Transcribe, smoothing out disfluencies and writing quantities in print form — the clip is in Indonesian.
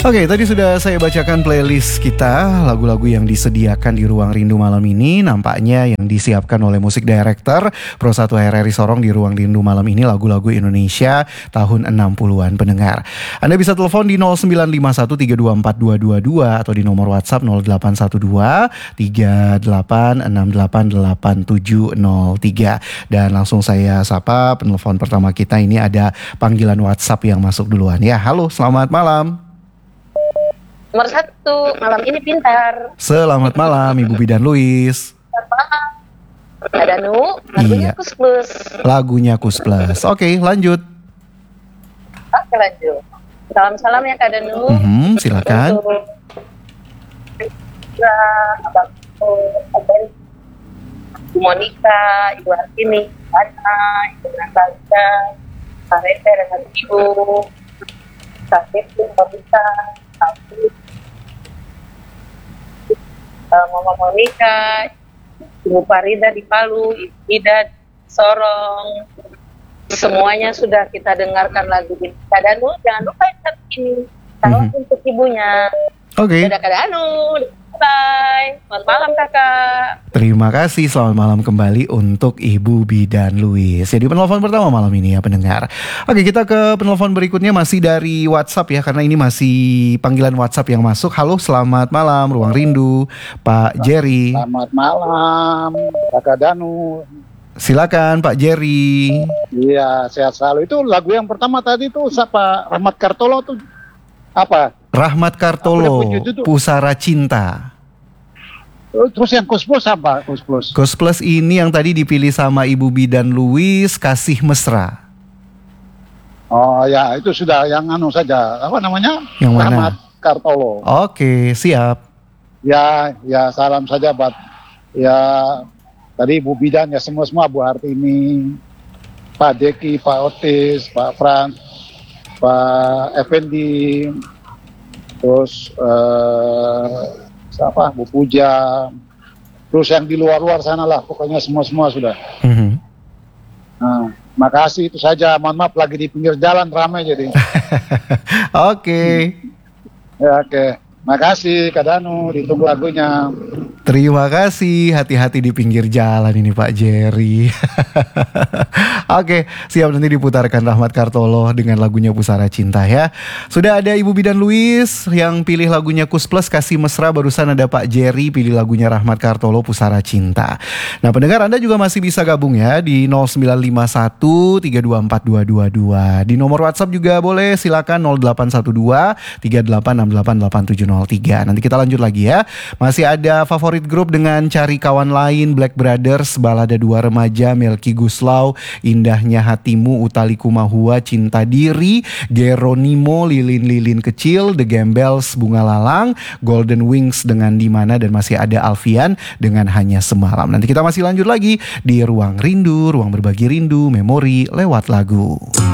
Oke, tadi sudah saya bacakan playlist kita, lagu-lagu yang disediakan di Ruang Rindu malam ini. Nampaknya yang disiapkan oleh musik director Pro 1 RRI Sorong di Ruang Rindu malam ini lagu-lagu Indonesia tahun 60-an pendengar. Anda bisa telepon di 0951324222 atau di nomor WhatsApp 081238688703. Dan langsung saya sapa penelpon pertama kita, ini ada panggilan WhatsApp yang masuk duluan ya. Halo, selamat malam. Nomor 1, malam ini pintar. Selamat malam Ibu Bidan Luis. Selamat malam. Kak Danu, lagunya Iya. Kus Plus. Lagunya Kus Plus. Oke, lanjut. Oke, lanjut. Salam-salam ya Kak Danu. Silakan. Untuk Abang Abang Monica, Ibu Hartini, Ana, Ibu Natalita, Kak Rete dengan Ibu, Kak Devi, Mbak Bisa, Mama Monica, Ibu Farida di Palu, Ibu Ida Sorong, semuanya sudah kita dengarkan lagu ini. Kak Danu, jangan lupa yang ini, salam untuk ibunya. Oke. Dadah Kak Danu, bye. Selamat malam kakak. Terima kasih, selamat malam kembali untuk Ibu Bidan Luis. Jadi penelpon pertama malam ini ya pendengar. Oke, kita ke penelpon berikutnya masih dari WhatsApp ya, karena ini masih panggilan WhatsApp yang masuk. Halo, selamat malam Ruang Rindu, Pak Jerry. Selamat malam, Kakak Danu. Silakan Pak Jerry. Iya, sehat selalu. Itu lagu yang pertama tadi tuh siapa? Rahmat Kartolo tuh apa? Rahmat Kartolo, Apa dia punya itu? Pusara Cinta. Terus yang Kus Plus apa? Kus Plus. Kus Plus ini yang tadi dipilih sama Ibu Bidan Luis, Kasih Mesra. Oh ya, itu sudah yang anu saja. Apa namanya? Yang mana? Rahmat Kartolo. Oke, siap. Ya, salam saja buat ya tadi Bu Bidan ya semua Bu Hartini, Pak Deki, Pak Otis, Pak Frans, Pak Effendi, terus siapa Bu Puja, terus yang di luar sana lah, pokoknya semua sudah. Nah, makasih, itu saja. Mohon maaf lagi di pinggir jalan ramai jadi. Oke. Ya, oke. Makasih Kak Danu, ditunggu lagunya. Terima kasih, hati-hati di pinggir jalan ini Pak Jerry. Oke, siap, nanti diputarkan Rahmat Kartolo dengan lagunya Pusara Cinta ya. Sudah ada Ibu Bidan Luis yang pilih lagunya Kus Plus, Kasih Mesra. Barusan ada Pak Jerry pilih lagunya Rahmat Kartolo, Pusara Cinta. Nah pendengar, Anda juga masih bisa gabung ya di 0951324222. Di nomor WhatsApp juga boleh, silakan 081238688703. Nanti kita lanjut lagi ya. Masih ada favorit grup dengan Cari Kawan Lain, Black Brothers, Balada Dua Remaja, Melki Guslau, Indahnya Hatimu, Utali Kumahua, Cinta Diri, Geronimo, Lilin-Lilin Kecil, The Gembels, Bunga Lalang, Golden Wings dengan Dimana, dan masih ada Alfian dengan Hanya Semalam. Nanti kita masih lanjut lagi di Ruang Rindu, ruang berbagi rindu, memori lewat lagu.